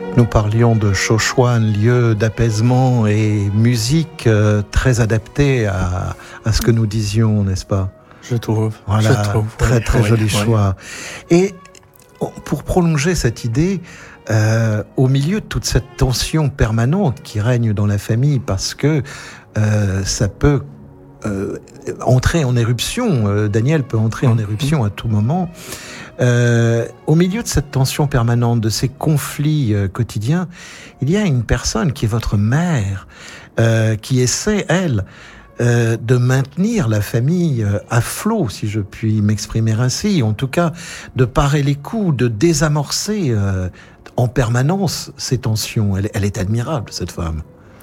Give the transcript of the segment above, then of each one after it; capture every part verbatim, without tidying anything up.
Nous parlions de Shoshoan, lieu d'apaisement et musique euh, très adaptée à, à ce que nous disions, n'est-ce pas ? Je trouve. Voilà, je trouve. très oui, très oui, joli oui. choix. Et pour prolonger cette idée, euh, au milieu de toute cette tension permanente qui règne dans la famille, parce que euh, ça peut euh, entrer en éruption, euh, Daniel peut entrer en éruption à tout moment. Euh, au milieu de cette tension permanente, de ces conflits euh, quotidiens, il y a une personne qui est votre mère, euh, qui essaie, elle, euh, de maintenir la famille euh, à flot, si je puis m'exprimer ainsi, en tout cas de parer les coups, de désamorcer euh, en permanence ces tensions. Elle, elle est admirable, cette femme.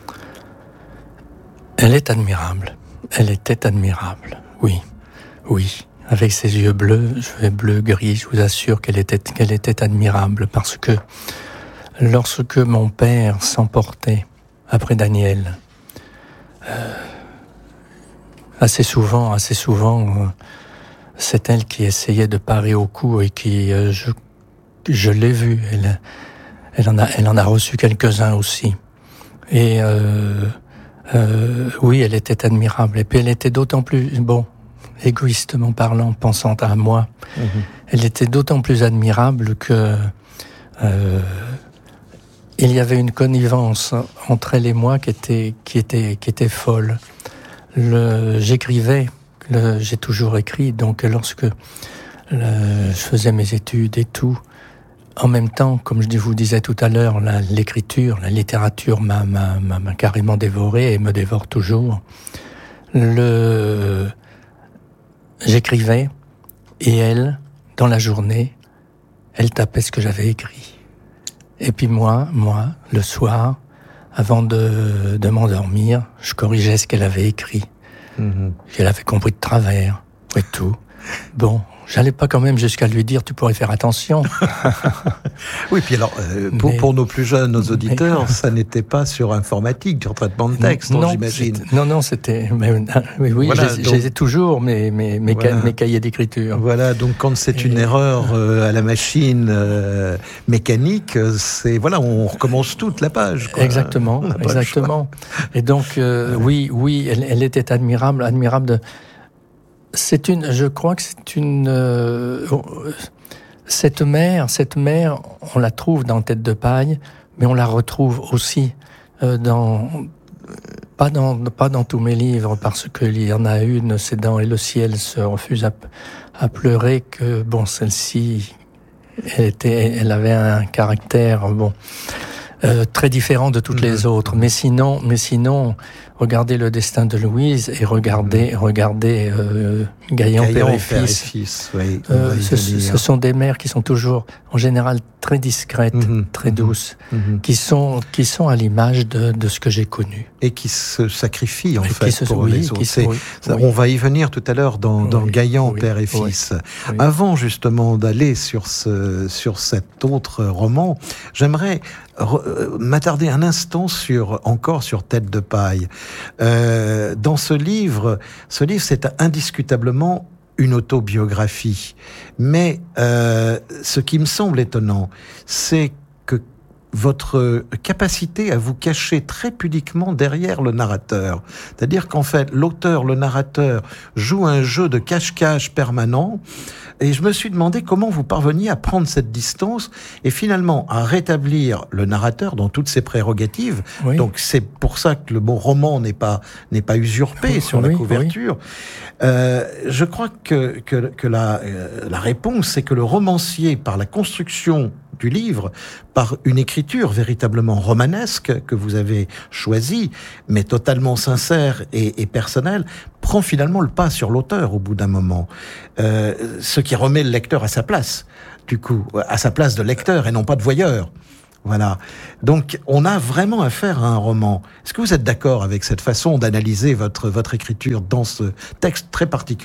Elle est admirable. Elle était admirable, oui, oui. Avec ses yeux bleus, cheveux bleu-gris, je vous assure qu'elle était, qu'elle était admirable, parce que lorsque mon père s'emportait après Daniel, euh, assez souvent, assez souvent, euh, c'est elle qui essayait de parer au coup et qui, euh, je, je l'ai vue, elle, elle en a, elle en a reçu quelques-uns aussi. Et euh, euh, oui, elle était admirable. Et puis elle était d'autant plus, bon, égoïstement parlant, pensant à moi, mmh. Elle était d'autant plus admirable que euh, il y avait une connivence entre elle et moi qui était qui était qui était folle. Le, j'écrivais, le, j'ai toujours écrit, donc lorsque le, je faisais mes études et tout, en même temps, comme je vous disais tout à l'heure, la, l'écriture, la littérature m'a, m'a, m'a, m'a carrément dévoré et me dévore toujours. Le J'écrivais, et elle, dans la journée, elle tapait ce que j'avais écrit. Et puis moi, moi, le soir, avant de, de m'endormir, je corrigeais ce qu'elle avait écrit. Mmh. Elle avait compris de travers, et tout. Bon, j'allais pas quand même jusqu'à lui dire « tu pourrais faire attention ». Oui, puis alors, euh, pour, mais, pour nos plus jeunes, nos auditeurs, mais, ça n'était pas sur informatique, sur traitement de texte, non, j'imagine. C'était, non, non, c'était... Mais, oui, oui voilà, j'ai, donc, j'ai toujours mes, mes, mes, voilà, mes cahiers d'écriture. Voilà, donc quand c'est une Et, erreur euh, à la machine euh, mécanique, c'est... Voilà, on recommence toute la page. Quoi. Exactement, exactement. Et donc, euh, oui, oui, elle, elle était admirable, admirable de... C'est une, je crois que c'est une, euh, cette mère, cette mère, on la trouve dans Tête de paille, mais on la retrouve aussi euh, dans, pas dans, pas dans tous mes livres, parce qu'il y en a une, c'est dans Et le ciel se refuse à, à pleurer, que bon, celle-ci, elle était, elle avait un caractère, bon, euh, très différent de toutes mmh. les autres, mais sinon, mais sinon, regardez Le destin de Louise et regardez, mmh. regardez euh, Gaillan, Gaillan père et fils. Père et fils. Oui, euh, ce, ce sont des mères qui sont toujours, en général, très discrètes, mmh. très douces, mmh. qui sont qui sont à l'image de, de ce que j'ai connu. Et qui se sacrifient, en et fait, se, pour oui, les autres. Se, oui, ça, oui. On va y venir tout à l'heure dans, oui, dans Gaillan, oui, père et oui, fils. Oui. Avant, justement, d'aller sur, ce, sur cet autre roman, j'aimerais re, m'attarder un instant sur, encore sur Tête de paille. Euh, dans ce livre, ce livre, c'est indiscutablement une autobiographie. Mais euh, ce qui me semble étonnant, c'est que votre capacité à vous cacher très pudiquement derrière le narrateur. C'est-à-dire qu'en fait, l'auteur, le narrateur, joue un jeu de cache-cache permanent. Et je me suis demandé comment vous parveniez à prendre cette distance et finalement à rétablir le narrateur dans toutes ses prérogatives. Oui. Donc c'est pour ça que le mot roman n'est pas n'est pas usurpé oui, sur oui, la couverture. Oui. Euh, je crois que que, que la euh, la réponse c'est que le romancier, par la construction du livre, par une écriture véritablement romanesque que vous avez choisie, mais totalement sincère et, et personnelle, prend finalement le pas sur l'auteur au bout d'un moment. Euh, ce qui remet le lecteur à sa place, du coup, à sa place de lecteur et non pas de voyeur. Voilà. Donc, on a vraiment affaire à un roman. Est-ce que vous êtes d'accord avec cette façon d'analyser votre, votre écriture dans ce texte très particulier ?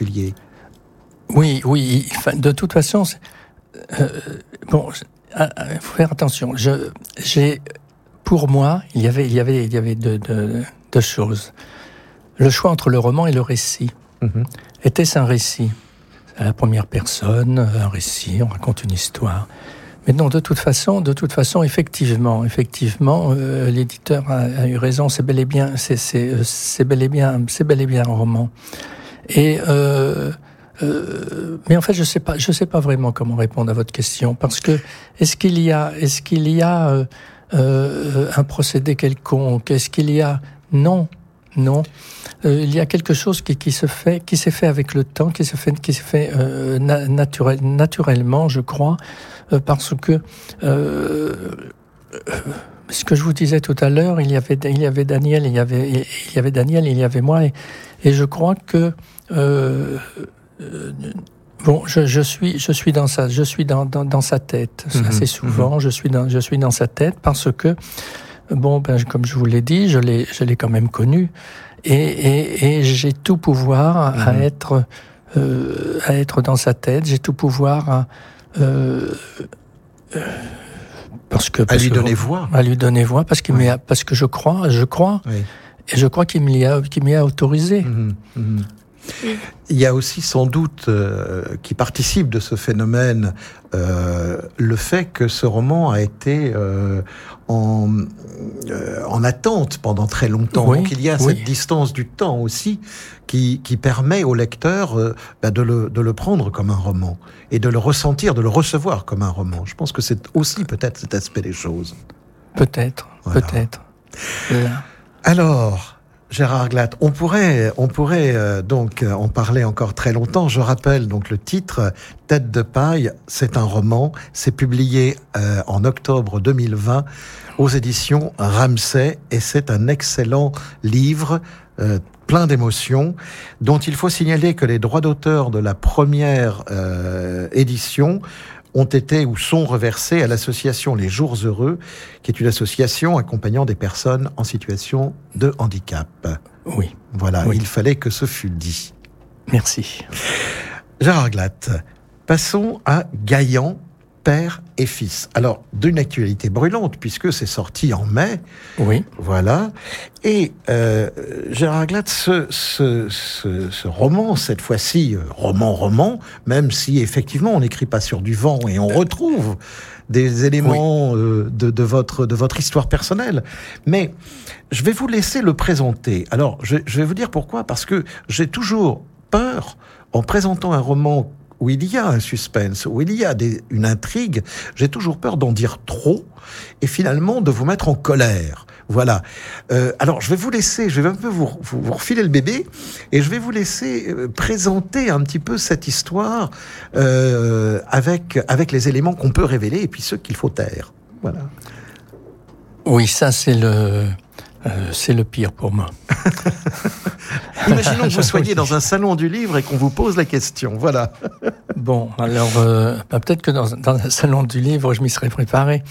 Oui, oui. De toute façon, euh, bon... Il faut faire attention. Je, j'ai, pour moi, il y avait, il y avait, il y avait deux, deux, deux choses. Le choix entre le roman et le récit. Mm-hmm. Était-ce un récit ? À la première personne, un récit, on raconte une histoire. Mais non, de toute façon, de toute façon, effectivement, effectivement, euh, l'éditeur a, a eu raison. C'est bel et bien, c'est, c'est, c'est bel et bien, c'est bel et bien un roman. Et euh, euh, mais en fait, je sais pas, je sais pas vraiment comment répondre à votre question, parce que est-ce qu'il y a, est-ce qu'il y a euh, euh, un procédé quelconque? Est-ce qu'il y a non, non. Euh, il y a quelque chose qui, qui se fait, qui s'est fait avec le temps, qui se fait, qui s'est fait euh, na- naturel, naturellement, je crois, euh, parce que euh, euh, ce que je vous disais tout à l'heure, il y avait, il y avait Daniel, il y avait, il y avait Daniel, il y avait moi, et, et je crois que euh, euh, bon, je, je suis, je suis dans sa, je suis dans, dans, dans sa tête mmh, assez souvent. Mmh. Je suis dans, je suis dans sa tête parce que bon, ben, comme je vous l'ai dit, je l'ai, je l'ai quand même connu. Et, et, et j'ai tout pouvoir mmh. à être euh, à être dans sa tête. J'ai tout pouvoir à euh, euh, parce que parce à lui que, donner voix. À lui donner voix parce qu'il oui. m'y a, parce que je crois, je crois, oui. et je crois qu'il m'y a qu'il m'y a autorisé. Mmh. Mmh. Il y a aussi sans doute euh, qui participe de ce phénomène euh, le fait que ce roman a été euh, en, euh, en attente pendant très longtemps. Oui, donc il y a oui. cette distance du temps aussi qui, qui permet au lecteur euh, bah, de, le, de le prendre comme un roman et de le ressentir, de le recevoir comme un roman. Je pense que c'est aussi peut-être cet aspect des choses. Peut-être, voilà. peut-être. Là. Alors... Gérard Glatt, on pourrait, on pourrait euh, donc en parler encore très longtemps. Je rappelle donc le titre, Tête de paille, c'est un roman. C'est publié euh, en octobre deux mille vingt aux éditions Ramsay et c'est un excellent livre euh, plein d'émotions dont il faut signaler que les droits d'auteur de la première euh, édition ont été ou sont reversés à l'association Les Jours Heureux, qui est une association accompagnant des personnes en situation de handicap. Oui. Voilà, oui. il fallait que ce fût dit. Merci. Gérard Glatt, passons à Gaillan, père et fils. Alors, d'une actualité brûlante, puisque c'est sorti en mai. Oui. Voilà. Et euh, Gérard Glatt, ce, ce, ce, ce roman, cette fois-ci, roman-roman, même si effectivement on n'écrit pas sur du vent et on retrouve des éléments oui. euh, de, de, votre, de votre histoire personnelle. Mais je vais vous laisser le présenter. Alors, je, je vais vous dire pourquoi. Parce que j'ai toujours peur, en présentant un roman où il y a un suspense, où il y a des, une intrigue, j'ai toujours peur d'en dire trop et finalement de vous mettre en colère. Voilà. Euh, alors, je vais vous laisser, je vais un peu vous, vous, vous refiler le bébé et je vais vous laisser euh, présenter un petit peu cette histoire euh, avec, avec les éléments qu'on peut révéler et puis ceux qu'il faut taire. Voilà. Oui, ça c'est le... Euh, c'est le pire pour moi. Imaginons que vous soyez dans un salon du livre et qu'on vous pose la question. Voilà. Bon, alors euh, bah, peut-être que dans, dans un salon du livre, je m'y serais préparé.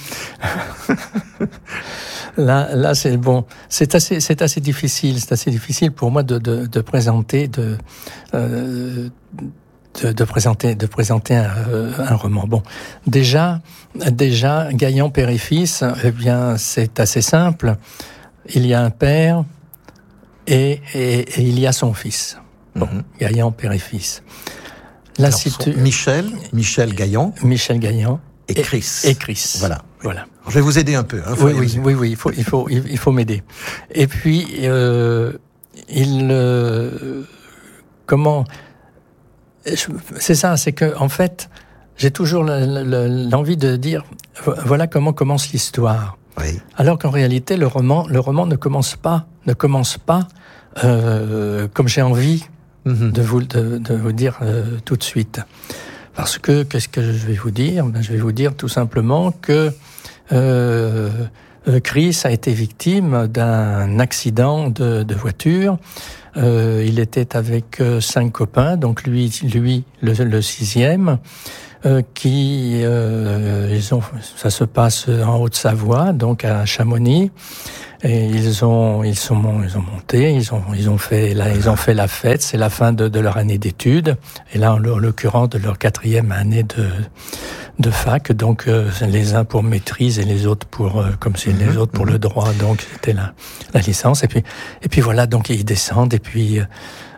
là, là, c'est bon. C'est assez, c'est assez difficile. C'est assez difficile pour moi de, de, de présenter, de, euh, de, de présenter, de présenter un, un roman. Bon, déjà, déjà, Gaillan, père et fils. Eh bien, c'est assez simple. Il y a un père et, et, et il y a son fils. Bon, mm-hmm. Gaillan, père et fils. La Alors, situ... Michel, Michel Gaillan. Michel Gaillan. Et Chris. Et, et Chris. Voilà. Voilà. Je vais vous aider un peu. Hein, oui, oui, oui, oui, il faut, il faut, il faut m'aider. Et puis, euh, il, euh, comment, c'est ça, c'est que, en fait, j'ai toujours l'envie de dire, voilà comment commence l'histoire. Oui. Alors qu'en réalité, le roman, le roman ne commence pas, ne commence pas euh, comme j'ai envie mm-hmm. de vous de, de vous dire euh, tout de suite. Parce que qu'est-ce que je vais vous dire ? Ben, je vais vous dire tout simplement que euh, Chris a été victime d'un accident de, de voiture. Euh, il était avec euh, cinq copains, donc lui, lui le, le sixième. Euh, qui euh, ils ont ça se passe en Haute-Savoie, donc à Chamonix, et ils ont ils sont ils ont monté, ils ont ils ont fait là ils ont fait la fête, c'est la fin de, de leur année d'études, et là en l'occurrence de leur quatrième année de de fac, donc euh, les uns pour maîtrise et les autres pour euh, comme c'est les autres pour le droit, donc c'était la la licence, et puis et puis voilà, donc ils descendent et puis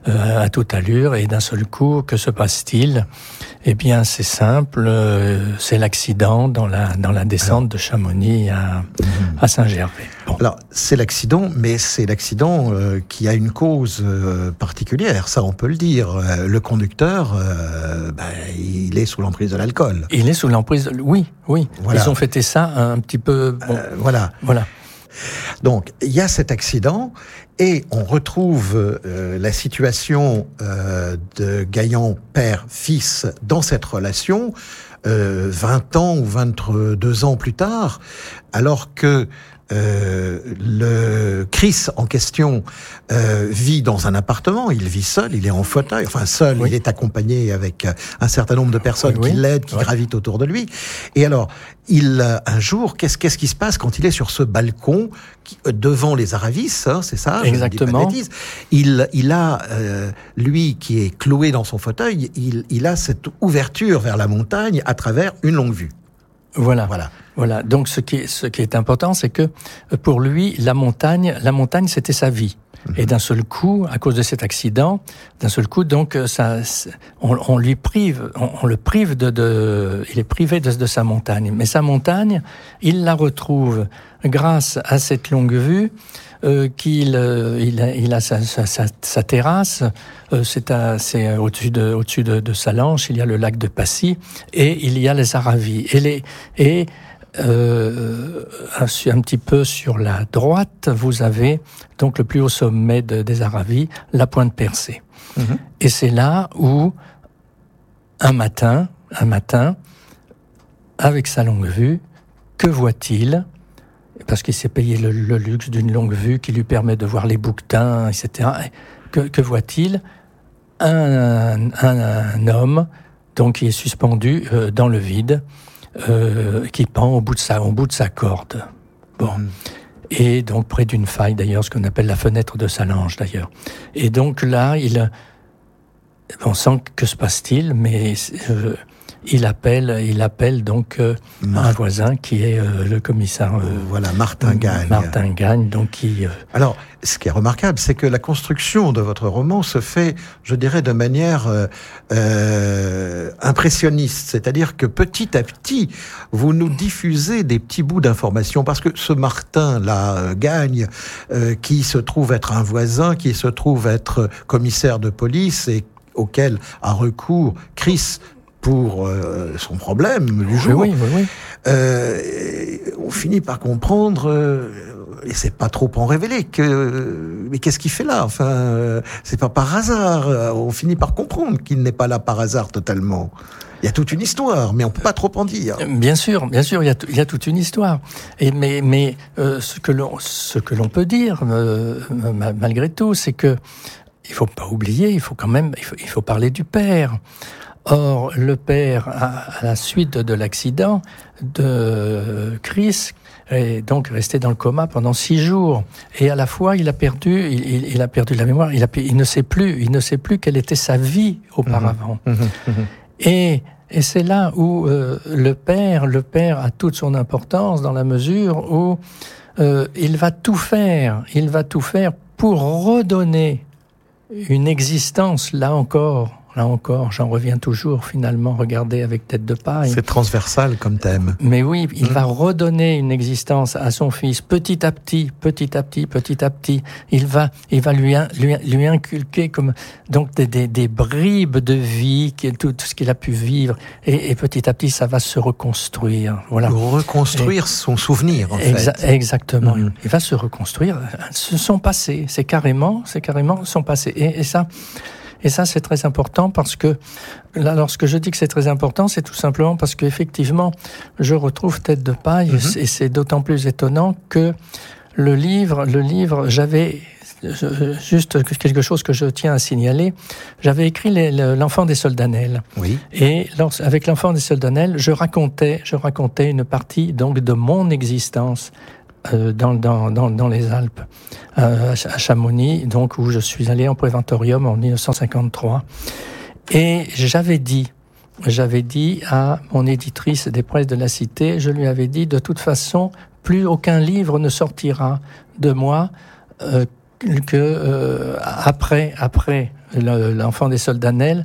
euh, à toute allure, et d'un seul coup, que se passe-t-il ? Eh bien, c'est simple, euh, c'est l'accident dans la, dans la descente Alors, de Chamonix à, mmh. à Saint-Gervais. Bon. Alors, c'est l'accident, mais c'est l'accident euh, qui a une cause euh, particulière, ça on peut le dire. Euh, le conducteur, euh, bah, il est sous l'emprise de l'alcool. Il est sous l'emprise, de... oui, oui. Voilà. Ils ont fêté ça un petit peu... Bon. Euh, voilà. Voilà. Donc, il y a cet accident, et on retrouve euh, la situation euh, de Gaillan père-fils dans cette relation euh, vingt ans ou vingt-deux ans plus tard, alors que Euh, le Chris en question euh, vit dans un appartement, il vit seul, il est en fauteuil, enfin seul, oui. Il est accompagné avec un certain nombre de personnes oui, qui oui. l'aident, qui oui. gravitent autour de lui. Et alors, il un jour, qu'est-ce, qu'est-ce qui se passe quand il est sur ce balcon qui, devant les Aravis, hein, c'est ça ? Exactement. Je ne dis pas de bêtises. Il, il a, euh, lui qui est cloué dans son fauteuil, il, il a cette ouverture vers la montagne à travers une longue vue. Voilà. Voilà. Voilà. Donc, ce qui est, ce qui est important, c'est que pour lui, la montagne, la montagne, c'était sa vie. Mmh. Et d'un seul coup, à cause de cet accident, d'un seul coup, donc, ça, on, on lui prive, on, on le prive de, de, il est privé de, de sa montagne. Mais sa montagne, il la retrouve grâce à cette longue vue. Euh, qu'il euh, il a, il a sa, sa, sa, sa terrasse, euh, c'est, à, c'est au-dessus de au-dessus de, de Sallanches, il y a le lac de Passy et il y a les Aravis et les et euh, un, un petit peu sur la droite, vous avez donc le plus haut sommet de, des Aravis, la Pointe Percée. Mmh. Et c'est là où un matin, un matin, avec sa longue vue, que voit-il ? Parce qu'il s'est payé le, le luxe d'une longue vue qui lui permet de voir les bouquetins, et cetera. Que, que voit-il ? un, un, un homme donc, qui est suspendu euh, dans le vide, euh, qui pend au bout de sa, au bout de sa corde. Bon. Mmh. Et donc près d'une faille, d'ailleurs, ce qu'on appelle la fenêtre de Sallanches, d'ailleurs. Et donc là, il... on sent que se passe-t-il, mais... Euh, Il appelle, il appelle donc euh, un voisin qui est euh, le commissaire. Euh, voilà, Martin Gagne. Martin Gagne, donc qui. Euh... Alors, ce qui est remarquable, c'est que la construction de votre roman se fait, je dirais, de manière euh, euh, impressionniste. C'est-à-dire que petit à petit, vous nous diffusez des petits bouts d'informations, parce que ce Martin-là euh, Gagne, euh, qui se trouve être un voisin, qui se trouve être commissaire de police et auquel a recours Chris pour euh, son problème du jour, oui, oui, oui. Euh, on finit par comprendre, euh, et c'est pas trop en révéler, que mais qu'est-ce qu'il fait là ? Enfin, euh, c'est pas par hasard. On finit par comprendre qu'il n'est pas là par hasard totalement. Il y a toute une histoire, mais on peut pas trop en dire. Bien sûr, bien sûr, il y a, il y a toute une histoire. Et mais, mais euh, ce que l'on, ce que l'on peut dire, euh, malgré tout, c'est que il faut pas oublier, il faut quand même, il faut, il faut parler du père. Or, le père, à la suite de l'accident de Chris, est donc resté dans le coma pendant six jours. Et à la fois, il a perdu, il, il a perdu la mémoire. Il, a, il ne sait plus, il ne sait plus quelle était sa vie auparavant. Mmh, mmh, mmh. Et, et c'est là où euh, le père, le père a toute son importance dans la mesure où euh, il va tout faire, il va tout faire pour redonner une existence, là encore. Là encore, j'en reviens toujours, finalement, regarder avec tête de paille. C'est transversal comme thème. Mais oui, il mmh. va redonner une existence à son fils, petit à petit, petit à petit, petit à petit. Il va, il va lui, lui, lui inculquer comme, donc, des, des, des bribes de vie, tout, tout ce qu'il a pu vivre. Et, et petit à petit, ça va se reconstruire. Voilà. Reconstruire et, son souvenir, en exa- fait. Exactement. Mmh. Il va se reconstruire son passé. C'est carrément, c'est carrément son passé. Et, et ça, Et ça, c'est très important parce que, là, lorsque je dis que c'est très important, c'est tout simplement parce qu'effectivement, je retrouve Tête de paille, mm-hmm. et c'est d'autant plus étonnant que le livre, le livre, j'avais, juste quelque chose que je tiens à signaler, j'avais écrit les, l'Enfant des Soldanelles. Oui. Et lors, avec l'Enfant des Soldanelles, je racontais, je racontais une partie, donc, de mon existence. Euh, dans, dans, dans, dans les Alpes, euh, à Chamonix, donc où je suis allé en préventorium en dix-neuf cent cinquante-trois. Et j'avais dit, j'avais dit à mon éditrice des presses de la Cité, je lui avais dit, de toute façon, plus aucun livre ne sortira de moi euh, que euh, après, après le, l'enfant des soldanelles,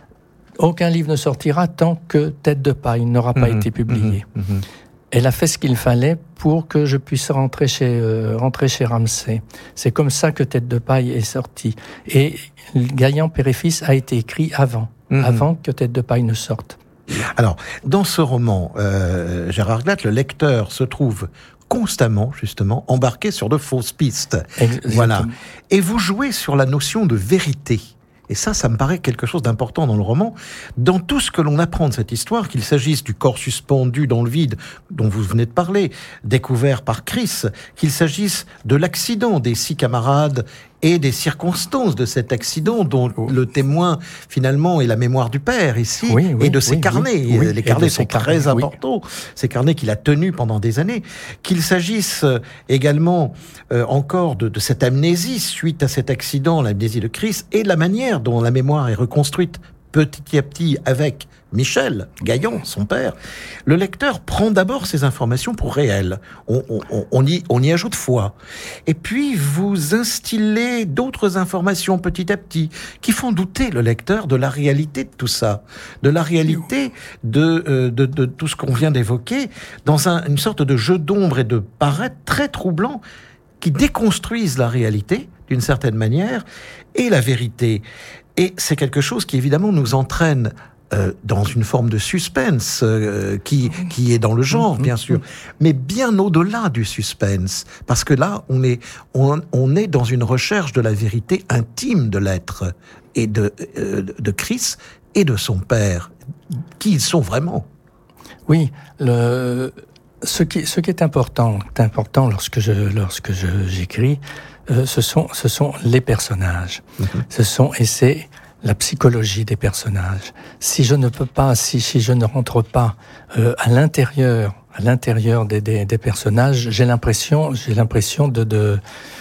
aucun livre ne sortira tant que Tête de paille n'aura pas mmh, été publié. Mmh, mmh. Elle a fait ce qu'il fallait pour que je puisse rentrer chez, euh, rentrer chez Ramsay. C'est comme ça que Tête de paille est sorti. Et Gaillan, Père et Fils a été écrit avant, mmh. avant que Tête de paille ne sorte. Alors, dans ce roman, euh, Gérard Glatt, le lecteur se trouve constamment, justement, embarqué sur de fausses pistes. Exactement. Voilà. Et vous jouez sur la notion de vérité. Et ça, ça me paraît quelque chose d'important dans le roman. Dans tout ce que l'on apprend de cette histoire, qu'il s'agisse du corps suspendu dans le vide, dont vous venez de parler, découvert par Chris, qu'il s'agisse de l'accident des six camarades et des circonstances de cet accident dont oh. le témoin, finalement, est la mémoire du père, ici, oui, oui, et de ses oui, carnets. Oui, oui. Les carnets sont très carnets, importants, oui. Ces carnets qu'il a tenus pendant des années. Qu'il s'agisse également euh, encore de, de cette amnésie suite à cet accident, l'amnésie de Chris, et de la manière dont la mémoire est reconstruite petit à petit avec Michel Gaillan, son père. Le lecteur prend d'abord ces informations pour réelles. On, on, on, y, on y ajoute foi. Et puis, vous instillez d'autres informations petit à petit qui font douter le lecteur de la réalité de tout ça, de la réalité de, euh, de, de tout ce qu'on vient d'évoquer, dans un, une sorte de jeu d'ombre et de paraître très troublant qui déconstruisent la réalité, d'une certaine manière, et la vérité. Et c'est quelque chose qui, évidemment, nous entraîne euh, dans une forme de suspense euh, qui, qui est dans le genre, bien sûr, mais bien au-delà du suspense. Parce que là, on est, on, on est dans une recherche de la vérité intime de l'être, et de, euh, de Chris et de son père. Qui ils sont vraiment. Oui, le... ce, qui, ce qui est important, est important lorsque, je, lorsque je, j'écris, Euh, ce sont, ce sont les personnages. Mmh. Ce sont, et c'est la psychologie des personnages. Si je ne peux pas, si, si je ne rentre pas euh, à l'intérieur, à l'intérieur des, des, des personnages, j'ai l'impression, j'ai l'impression de, de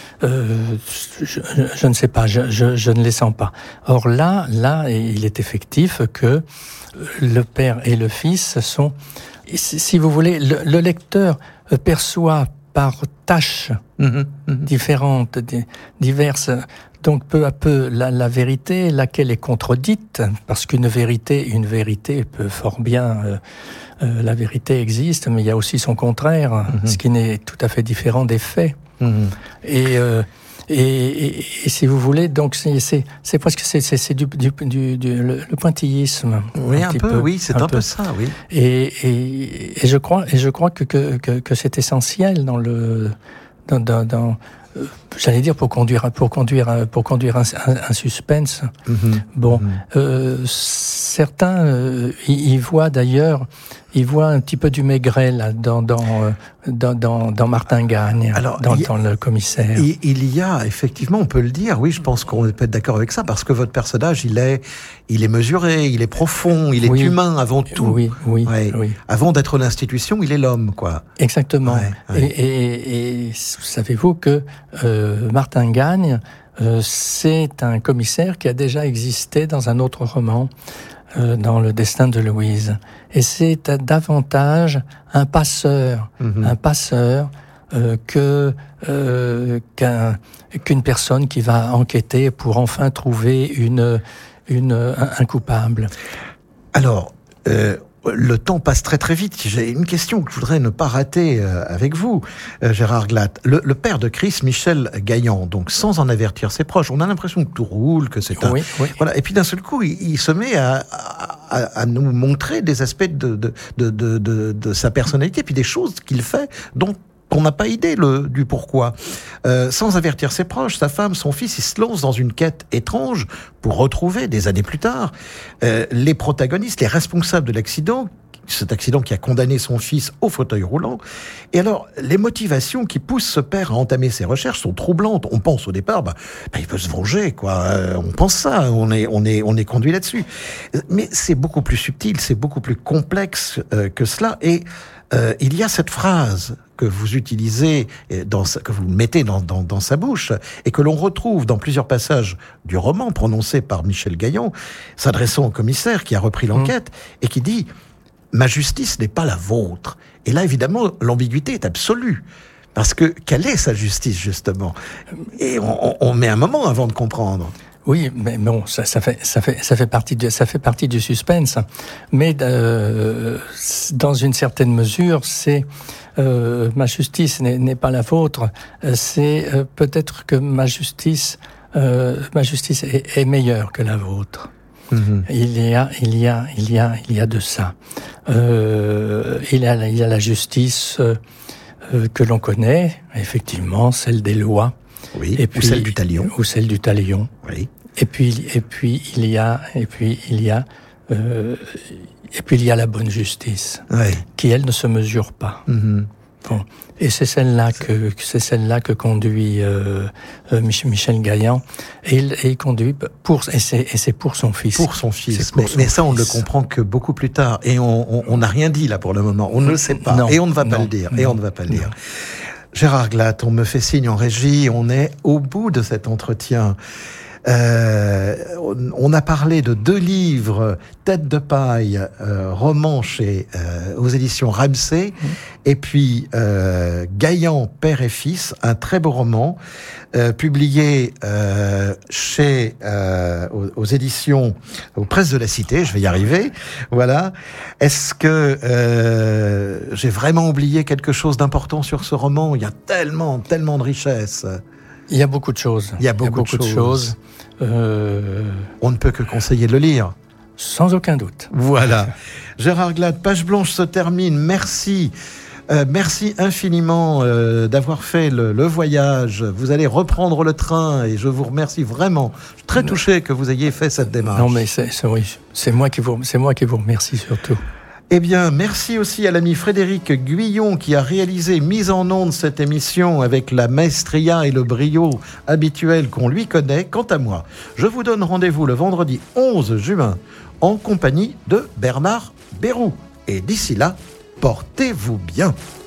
euh, je, je, je ne sais pas, je, je, je ne les sens pas. Or là, là, il est effectif que le père et le fils sont, si, si vous voulez, le, le lecteur perçoit par tâches mmh, mmh. différentes, diverses. Donc peu à peu, la, la vérité, laquelle est contredite, parce qu'une vérité, une vérité peut fort bien, euh, euh, la vérité existe, mais il y a aussi son contraire, mmh. ce qui n'est tout à fait différent des faits. Mmh. Et, euh, et, et, et si vous voulez, donc c'est, c'est, c'est presque c'est, c'est, c'est du, du, du, du le, le pointillisme. Oui, un, un peu, peu, oui, c'est un, un peu. peu ça, oui. Et, et, et je crois, et je crois que que, que, que c'est essentiel dans le, dans, dans, dans euh, j'allais dire pour conduire, pour conduire, pour conduire un, un, un suspense. Mm-hmm. Bon, mm-hmm. Euh, certains euh, y, y voient d'ailleurs. Il voit un petit peu du Maigret là dans dans dans dans, dans Martin Gagne, alors, dans, a, dans le commissaire. Il, il y a effectivement, on peut le dire, oui, je pense qu'on peut être d'accord avec ça, parce que votre personnage, il est il est mesuré, il est profond, il est oui. humain avant tout. Oui, oui, ouais. oui. Avant d'être l'institution, il est l'homme, quoi. Exactement. Ouais, ouais. Et, et, et savez-vous que euh, Martin Gagne, euh, c'est un commissaire qui a déjà existé dans un autre roman. Euh, dans Le Destin de Louise. Et c'est davantage un passeur, mmh. un passeur euh, que euh, qu'un, qu'une personne qui va enquêter pour enfin trouver une, une, un, un coupable. Alors, euh, le temps passe très très vite. J'ai une question que je voudrais ne pas rater euh, avec vous, euh, Gérard Glatt. Le, le père de Chris, Michel Gaillan, donc sans en avertir ses proches, on a l'impression que tout roule, que c'est un... Oui, oui. Voilà. Et puis d'un seul coup, il, il se met à, à, à nous montrer des aspects de, de, de, de, de, de sa personnalité, puis des choses qu'il fait dont on n'a pas idée le, du pourquoi. Euh, sans avertir ses proches, sa femme, son fils, il se lance dans une quête étrange pour retrouver, des années plus tard, euh, les protagonistes, les responsables de l'accident, cet accident qui a condamné son fils au fauteuil roulant. Et alors, les motivations qui poussent ce père à entamer ses recherches sont troublantes. On pense au départ, bah, bah il veut se venger, quoi. Euh, on pense ça, on est, on est, on est conduit là-dessus. Mais c'est beaucoup plus subtil, c'est beaucoup plus complexe euh, que cela. Et euh, il y a cette phrase que vous utilisez, dans sa, que vous mettez dans, dans, dans sa bouche, et que l'on retrouve dans plusieurs passages du roman prononcé par Michel Gaillan, s'adressant au commissaire qui a repris l'enquête, mmh. et qui dit « Ma justice n'est pas la vôtre ». Et là, évidemment, l'ambiguïté est absolue. Parce que, quelle est sa justice, justement ? Et on, on met un moment avant de comprendre. Oui, mais bon, ça, ça fait ça fait ça fait partie de ça fait partie du suspense. Mais euh, dans une certaine mesure, c'est euh, ma justice n'est, n'est pas la vôtre. C'est euh, peut-être que ma justice euh, ma justice est, est meilleure que la vôtre. Mmh. Il y a il y a il y a il y a de ça. Euh, il y a il y a la justice euh, que l'on connaît, effectivement, celle des lois. Oui, et puis, ou celle du talion. Ou celle du talion. Oui. Et puis, et puis il y a, et puis il y a, euh, et puis il y a la bonne justice, oui. qui elle ne se mesure pas. Mm-hmm. Bon, et c'est celle-là que c'est celle-là que conduit euh, euh, Michel Gaillan, et il, et il conduit pour et c'est, et c'est pour son fils. Pour son fils. Pour mais, son mais ça, fils. on ne le comprend que beaucoup plus tard, et on n'a rien dit là pour le moment. On ne le sait pas, non, et on ne va non, pas le dire, non, et on ne va pas le non. dire. Gérard Glatt, on me fait signe en régie, on est au bout de cet entretien. Euh, on a parlé de deux livres, Tête de paille, euh, roman chez euh, aux éditions Ramsay, mmh. et puis euh, Gaillan, père et fils, un très beau roman euh, publié euh, chez euh, aux, aux éditions aux Presses de la Cité. Je vais y arriver. Voilà. Est-ce que euh, j'ai vraiment oublié quelque chose d'important sur ce roman? Il y a tellement, tellement de richesses. Il y a beaucoup de choses. Il y a beaucoup, Il y a beaucoup de choses. De choses. Euh... On ne peut que conseiller de le lire. Sans aucun doute. Voilà. Gérard Glatt, Page Blanche se termine. Merci. Euh, merci infiniment euh, d'avoir fait le, le voyage. Vous allez reprendre le train et je vous remercie vraiment. Je suis très touché que vous ayez fait cette démarche. Non, mais c'est, c'est, oui, c'est, moi, qui vous, c'est moi qui vous remercie surtout. Eh bien, merci aussi à l'ami Frédéric Guyon qui a réalisé, mise en onde cette émission avec la maestria et le brio habituel qu'on lui connaît. Quant à moi, je vous donne rendez-vous le vendredi onze juin en compagnie de Bernard Bérou. Et d'ici là, portez-vous bien.